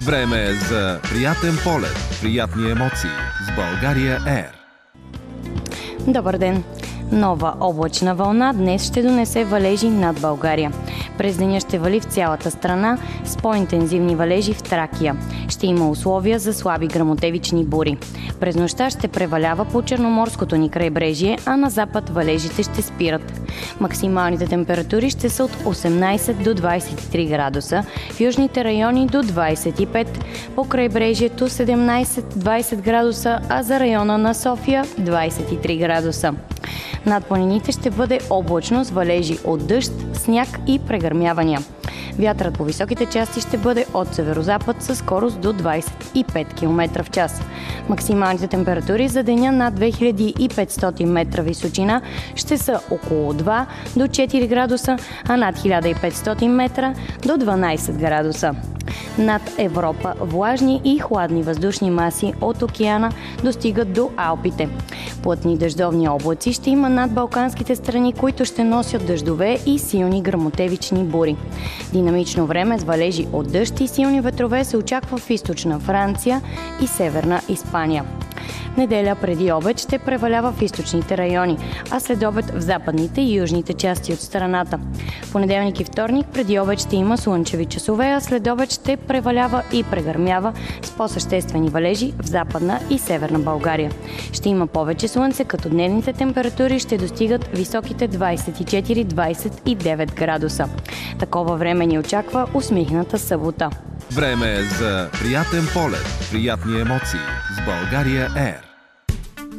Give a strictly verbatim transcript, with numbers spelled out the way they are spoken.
Време е за приятен полет, приятни емоции с България Ер. Добър ден! Нова облачна вълна днес ще донесе валежи над България. През деня ще вали в цялата страна с по-интензивни валежи в Тракия. Ще има условия за слаби гръмотевични бури. През нощта ще превалява по черноморското ни крайбрежие, а на запад валежите ще спират. Максималните температури ще са от осемнайсет до двайсет и три градуса, в южните райони до двайсет и пет, по крайбрежието седемнайсет до двайсет градуса, а за района на София двайсет и три градуса. Над планините ще бъде облачно с валежи от дъжд, сняг и прегърмявания. Вятърът по високите части ще бъде от северозапад със скорост до двайсет и пет километра в час. Максималните температури за деня над две хиляди и петстотин метра височина ще са около два до четири градуса, а над хиляда и петстотин метра до дванайсет градуса. Над Европа влажни и хладни въздушни маси от океана достигат до Алпите. Плътни дъждовни облаци ще има над балканските страни, които ще носят дъждове и силни гръмотевични бури. Динамично време с валежи от дъжд и силни ветрове се очаква в източна Франция и северна Испания. Неделя преди обед ще превалява в източните райони, а след обед в западните и южните части от страната. В понеделник и вторник преди обед ще има слънчеви часове, а след обед ще превалява и прегърмява с по-съществени валежи в западна и северна България. Ще има повече слънце, като дневните температури ще достигат високите двайсет и четири до двайсет и девет градуса. Такова време ни очаква усмихната събота. Време е за приятен полет, приятни емоции с България Ер.